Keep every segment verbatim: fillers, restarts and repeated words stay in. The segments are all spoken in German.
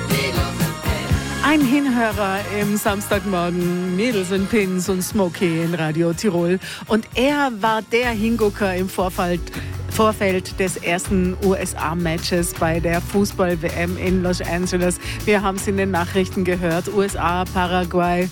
Ein Hinhörer im Samstagmorgen, Mädels und Pins und Smokey in Radio Tirol. Und er war der Hingucker im Vorfeld, Vorfeld des ersten U S A-Matches bei der Fußball-W M in Los Angeles. Wir haben es in den Nachrichten gehört. U S A, Paraguay.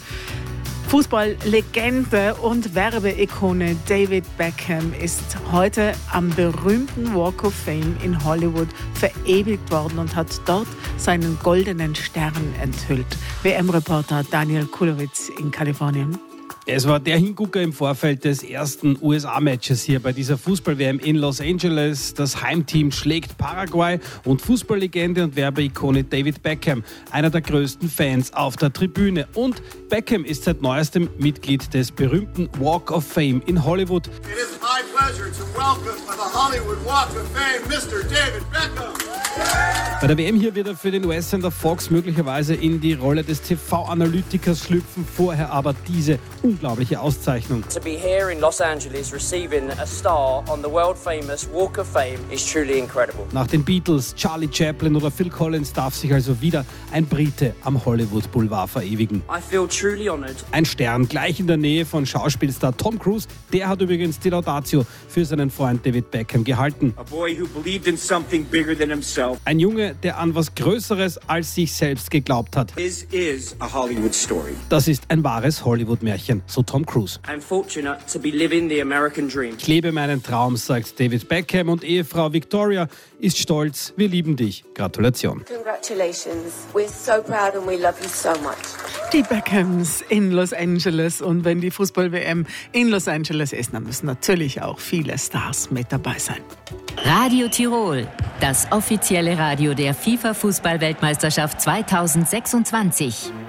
Fußballlegende und Werbeikone David Beckham ist heute am berühmten Walk of Fame in Hollywood verewigt worden und hat dort seinen goldenen Stern enthüllt. W M-Reporter Daniel Kulowitz in Kalifornien. Es war der Hingucker im Vorfeld des ersten U S A-Matches hier bei dieser Fußball-W M in Los Angeles. Das Heimteam schlägt Paraguay und Fußballlegende und Werbeikone David Beckham, einer der größten Fans auf der Tribüne. Und Beckham ist seit neuestem Mitglied des berühmten Walk of Fame in Hollywood. It is my pleasure to welcome to the Hollywood Walk of Fame Mister David Beckham. Bei der W M hier wird er für den U S-Sender Fox möglicherweise in die Rolle des T V-Analytikers schlüpfen, vorher aber diese unglaubliche Auszeichnung. To be here in Los Angeles receiving a star on the world famous Walk of Fame is truly incredible. Nach den Beatles, Charlie Chaplin oder Phil Collins darf sich also wieder ein Brite am Hollywood Boulevard verewigen. I feel truly honored. Ein Stern gleich in der Nähe von Schauspielstar Tom Cruise, der hat übrigens die Laudatio für seinen Freund David Beckham gehalten. A boy who believed in something bigger than himself. Ein Junge, der an was Größeres als sich selbst geglaubt hat. This is a Hollywood story. Das ist ein wahres Hollywood-Märchen, so Tom Cruise. I'm fortunate to be living the American dream. Ich lebe meinen Traum, sagt David Beckham, und Ehefrau Victoria ist stolz. Wir lieben dich. Gratulation. Congratulations. We're so proud and we love you so much. Die Beckhams in Los Angeles. Und wenn die Fußball-W M in Los Angeles ist, dann müssen natürlich auch viele Stars mit dabei sein. Radio Tirol, das offizielle Radio der FIFA-Fußball-Weltmeisterschaft zweitausendsechsundzwanzig.